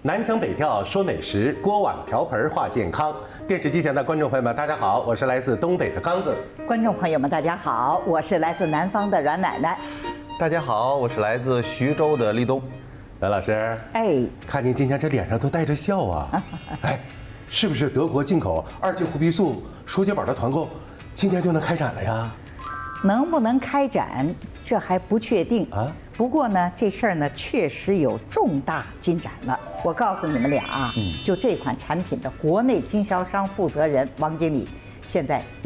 南腔北调说美食，锅碗瓢盆话健康。电视机前的观众朋友们，大家好，我是来自东北的刚子。 观众朋友们，大家好，我是来自南方的阮奶奶。 大家好，我是来自徐州的立冬。 阮老师，看您今天这脸上都带着笑啊，是不是德国进口2级虎皮素舒洁宝的团购今天就能开展了呀？ 能不能开展，这还不确定啊。不过呢，这事儿呢确实有重大进展了。我告诉你们俩啊，就这款产品的国内经销商负责人王经理，现在